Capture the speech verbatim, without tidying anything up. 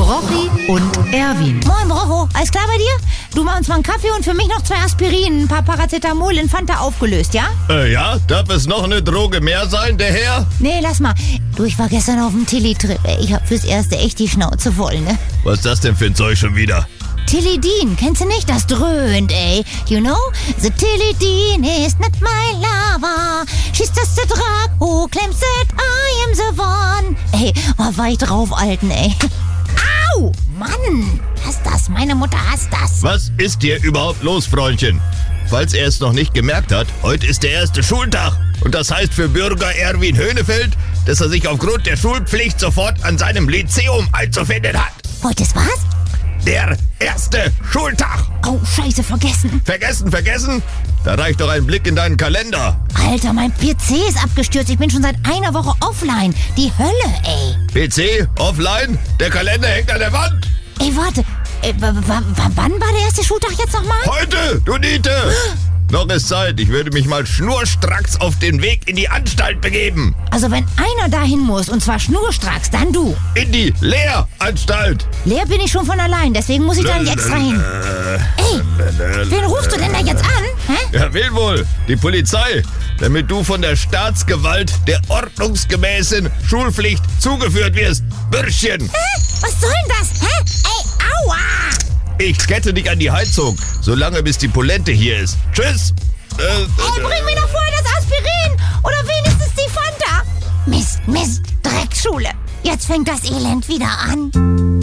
Rochi und Erwin. Moin, Rocho. Alles klar bei dir? Du machst uns mal einen Kaffee und für mich noch zwei Aspirin, ein paar Paracetamol in Fanta aufgelöst, ja? Äh, ja? Darf es noch eine Droge mehr sein, der Herr? Nee, lass mal. Du, ich war gestern auf dem Tilly-Trip. ey. Ich hab fürs Erste echt die Schnauze voll, ne? Was ist das denn für ein Zeug schon wieder? Tilidin, kennst du nicht? Das dröhnt, ey. You know? The Tilidin is not my lover. She's just a drug who claims that I am the one. Ey, war weit drauf, Alten, ey. Au! Mann! Hasst das, meine Mutter hasst das. Was ist dir überhaupt los, Freundchen? Falls er es noch nicht gemerkt hat, heute ist der erste Schultag. Und das heißt für Bürger Erwin Höhnefeld, dass er sich aufgrund der Schulpflicht sofort an seinem Lyzeum einzufinden hat. Heute ist was? Der erste Schultag. Oh, scheiße, vergessen. Vergessen, vergessen? Da reicht doch ein Blick in deinen Kalender. Alter, mein P C ist abgestürzt. Ich bin schon seit einer Woche offline. Die Hölle, ey. P C, offline, der Kalender hängt an der Wand. Ey, warte. Äh, w- w- w- wann war der erste Schultag jetzt nochmal? Heute, du Niete. Noch ist Zeit. Ich würde mich mal schnurstracks auf den Weg in die Anstalt begeben. Also wenn einer dahin muss, und zwar schnurstracks, dann du. In die Lehranstalt. Leer bin ich schon von allein, deswegen muss ich da nicht extra hin. Ey, wen rufst du denn da jetzt an? Hä? Ja, will wohl. Die Polizei. Damit du von der Staatsgewalt der ordnungsgemäßen Schulpflicht zugeführt wirst. Bürschchen. Hä? Was soll denn das? Hä? Ey, aua! Ich kette dich an die Heizung, solange bis die Polente hier ist. Tschüss. Äh, Ey, bring mir doch vorher das Aspirin oder wenigstens die Fanta. Mist, Mist, Dreckschule. Jetzt fängt das Elend wieder an.